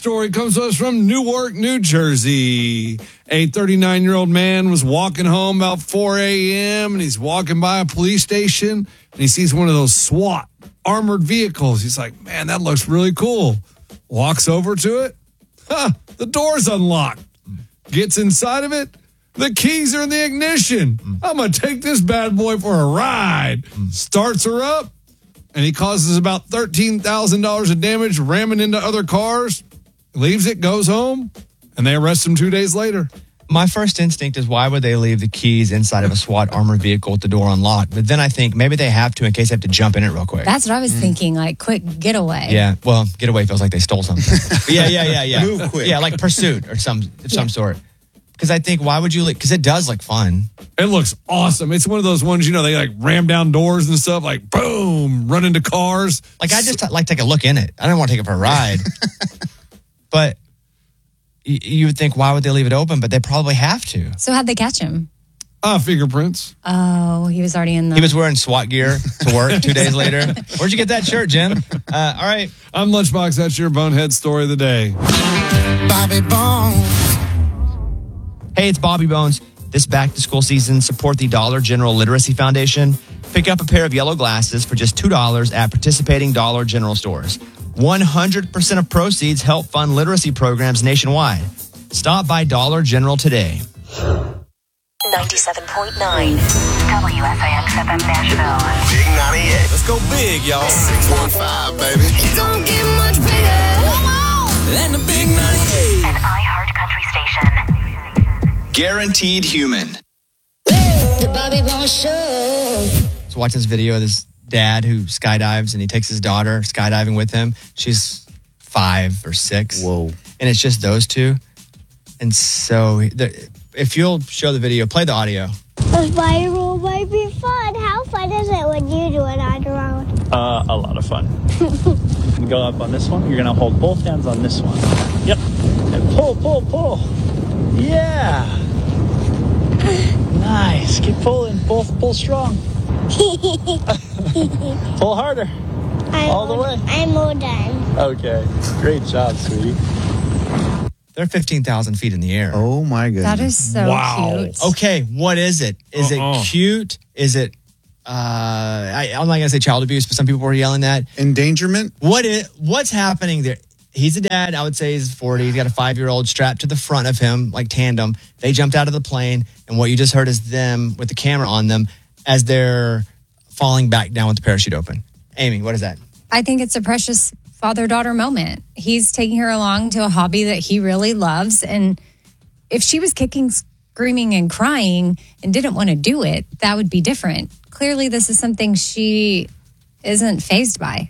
story comes to us from Newark, New Jersey. A 39-year-old man was walking home about 4 a.m. and he's walking by a police station and he sees one of those SWAT armored vehicles. He's like, man, that looks really cool. Walks over to it. The door's unlocked. Gets inside of it. The keys are in the ignition. I'm going to take this bad boy for a ride. Starts her up. And he causes about $13,000 of damage, ramming into other cars, leaves it, goes home, and they arrest him 2 days later. My first instinct is, why would they leave the keys inside of a SWAT armored vehicle with the door unlocked? But then I think maybe they have to in case they have to jump in it real quick. That's what I was thinking, like quick getaway. Yeah, well, getaway feels like they stole something. yeah. Move quick. Yeah, like pursuit or some sort. Because I think, why would you leave? Because it does look fun. It looks awesome. It's one of those ones, they like ram down doors and stuff, like boom, run into cars. Like, I just like take a look in it. I don't want to take it for a ride. But you would think, why would they leave it open? But they probably have to. So how'd they catch him? Fingerprints. Oh, he was already in the... He was wearing SWAT gear to work 2 days later. Where'd you get that shirt, Jim? All right. I'm Lunchbox. That's your Bonehead story of the day. Bobby Bones. Hey, it's Bobby Bones. This back-to-school season, support the Dollar General Literacy Foundation. Pick up a pair of yellow glasses for just $2 at participating Dollar General stores. 100% of proceeds help fund literacy programs nationwide. Stop by Dollar General today. 97.9 WFAX-FM Nashville. Big 98. Let's go big, y'all. 615, baby. It don't get much bigger And the big 98. an iHeart country station. Guaranteed human. The Bobby Bones Show. So watch this video of this dad who skydives, and he takes his daughter skydiving with him. She's 5 or 6. Whoa. And it's just those two. And so if you'll show the video, play the audio. A spiral might be fun. How fun is it when you do it on your own? A lot of fun. You go up on this one. You're going to hold both hands on this one. Yep. And pull. Yeah. Nice. Keep pulling. Both pull strong. Pull harder. All the way. I'm all done. Okay. Great job, sweetie. They're 15,000 feet in the air. Oh, my goodness. That is so cute. Okay, what is it? Is it cute? Is it, I'm not going to say child abuse, but some people were yelling that. Endangerment? What's happening there? He's a dad. I would say he's 40. He's got a 5-year-old strapped to the front of him, like tandem. They jumped out of the plane, and what you just heard is them with the camera on them as they're falling back down with the parachute open. Amy, what is that? I think it's a precious father-daughter moment. He's taking her along to a hobby that he really loves. And if she was kicking, screaming, and crying and didn't want to do it, that would be different. Clearly, this is something she isn't fazed by.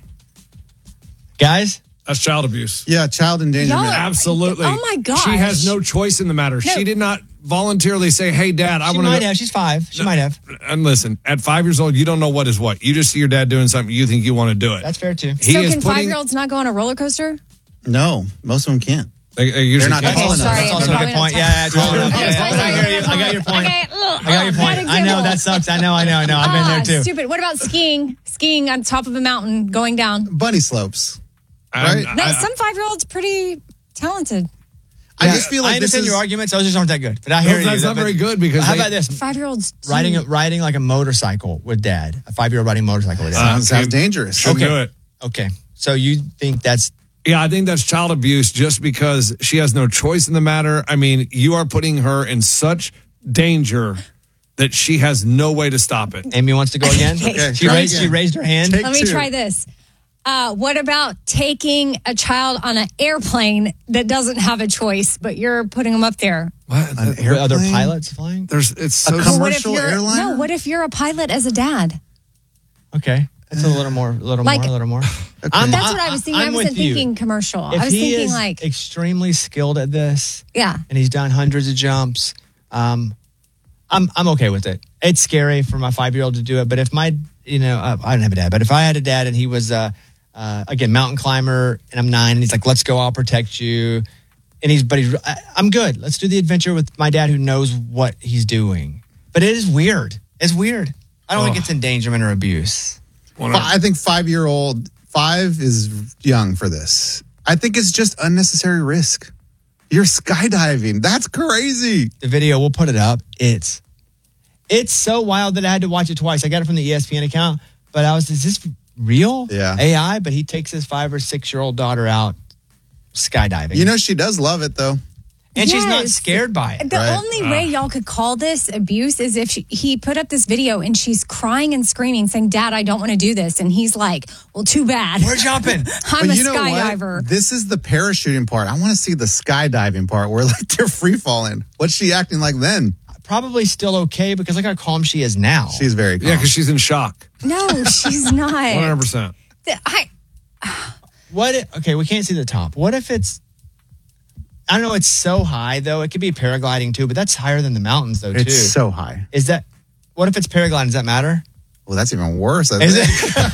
Guys? That's child abuse. Yeah, child endangerment. Absolutely. Oh, my gosh. She has no choice in the matter. No. She did not voluntarily say, hey, Dad, I She want might to... have. She's 5. She might have. And listen, at 5 years old, you don't know what is what. You just see your dad doing something, you think you want to do it. That's fair, too. He So is can putting... 5-year-olds not go on a roller coaster? No, most of them can't. They usually They're not can't. tall enough. Sorry, That's also a good point. Yeah, it's all enough. I got your point. Okay, I got your point. I know, that sucks. I know. I've been there, too. Stupid. What about skiing? Skiing on top of a mountain, going down. Bunny slopes. I'm- Right? No, I- some 5-year-olds pretty talented. I just feel like I this understand is... your arguments. Those just aren't that good. But I hear you. That's not very good because How they- about this? 5-year-olds Riding like a motorcycle with dad. A 5-year-old riding a motorcycle with dad. Sounds dangerous. Shouldn't do it. Okay. So you think that's... Yeah, I think that's child abuse just because she has no choice in the matter. I mean, you are putting her in such danger that she has no way to stop it. Amy wants to go again? Okay, She try raised, again. she raised her hand. Take Let me two. try this. What about taking a child on an airplane that doesn't have a choice, but you're putting them up there? What? An With other airplane? pilots flying? It's so... commercial What if you're airliner? no? What if you're a pilot as a dad? Okay. That's a little more. Like- A little more. That's what I was thinking. I I'm wasn't with you. thinking commercial. If I was he thinking is like, extremely skilled at this, yeah. and he's done hundreds of jumps, I'm okay with it. It's scary for my 5-year-old to do it, but if I don't have a dad, but if I had a dad and he was again mountain climber and I'm 9 and he's like, let's go, I'll protect you, and I'm good. Let's do the adventure with my dad who knows what he's doing. But it is weird. It's weird. I don't think it's endangerment or abuse. I think 5 is young for this. I think it's just unnecessary risk. You're skydiving. That's crazy. The video, we'll put it up. It's so wild that I had to watch it twice. I got it from the ESPN account, but is this real? Yeah. AI, but he takes his 5 or 6-year-old daughter out skydiving. You know, she does love it, though. And she's not Yes. scared by it. The only way y'all could call this abuse is if he put up this video and she's crying and screaming, saying, "Dad, I don't want to do this." And he's like, "Well, too bad. We're jumping. I'm But a you know what? skydiver." This is the parachuting part. I want to see the skydiving part where like they're free falling. What's she acting like then? Probably still okay because look how calm she is now. She's very calm. Yeah, because she's in shock. No, she's not. 100%. Okay, we can't see the top. What if it's, I don't know, it's so high though. It could be paragliding too, but that's higher than the mountains though too. It's so high. What if it's paragliding? Does that matter? Well, that's even worse. I Is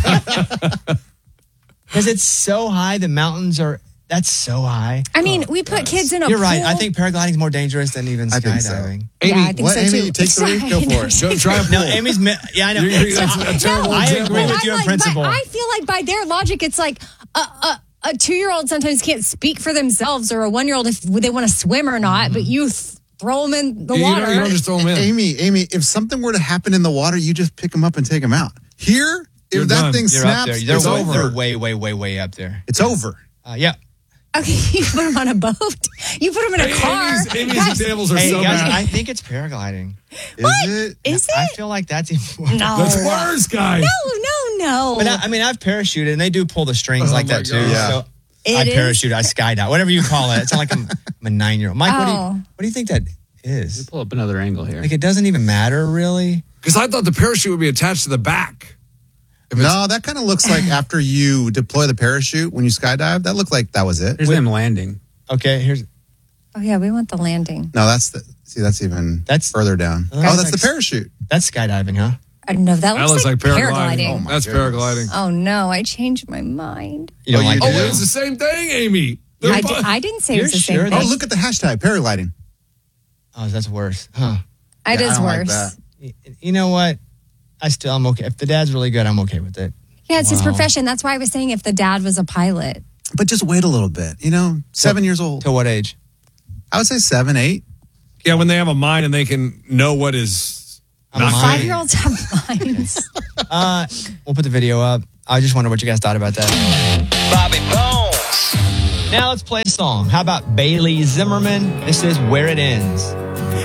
think. Because it's so high, the mountains that's so high. I mean, we put kids in a You're pool. right. I think paragliding is more dangerous than even I think so. skydiving. Yeah, I think what, so Amy? too. Take the lead. Go for it. Go try a pool. No, Amy's, yeah, I know. That's a terrible I example. agree with you in Like, principle. I feel like by their logic, it's like a 2-year-old sometimes can't speak for themselves, or a 1-year-old if they want to swim or not. But you throw them in the water. You don't just throw them in. Amy, if something were to happen in the water, you just pick them up and take them out. Here, if You're that done. thing You're up snaps, there. it's over. They're way, way, way, way up there. It's over. Yeah. Okay, you put them on a boat. You put them in a car. Amy's Guys, examples are Hey, so guys, bad. I think it's paragliding. What? Is it? Is I it? feel like that's even No. That's worse, guys. No. But I mean, I've parachuted, and they do pull the strings like my that too. God. Yeah. So It I is? parachute, I skydive, whatever you call it. It's not like I'm a 9-year-old. Mike, Oh. what do you think that is? Pull up another angle here. Like, it doesn't even matter, really. Because I thought the parachute would be attached to the back. No, that kind of looks like after you deploy the parachute when you skydive. That looked like that was it. Here's them landing. Okay, here's Oh yeah, we want the landing. No, that's even further down. That's That's the like- parachute. that's skydiving, huh? I don't know. That That looks like paragliding. Oh, my That's goodness. paragliding. Oh no, I changed my mind. You don't Oh, like you it? do? Oh, it's the same thing, Amy. They're I didn't say it You're was the sure same that- thing. Oh, look at the hashtag paragliding. Oh, that's worse. Huh. It Yeah, I is don't like worse. that. You know what? I'm okay. If the dad's really good, I'm okay with it. Yeah, it's his Wow. profession. That's why I was saying if the dad was a pilot. But just wait a little bit. 7 years old. Till what age? I would say 7, 8. Yeah, when they have a mind and they can know what is not Mine. 5-year-olds have minds. We'll put the video up. I just wonder what you guys thought about that. Bobby Bones. Now let's play a song. How about Bailey Zimmerman? This is Where It Ends.